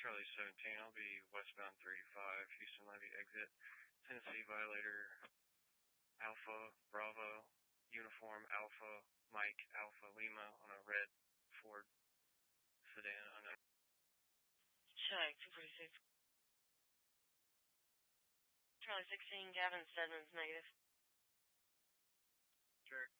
Charlie 17, I'll be westbound 35, Houston Levy exit, Tennessee violator, Alpha, Bravo, Uniform, Alpha, Mike, Alpha, Lima on a red Ford sedan. Check, 246. Charlie 16, Gavin Stedman's negative. Sure.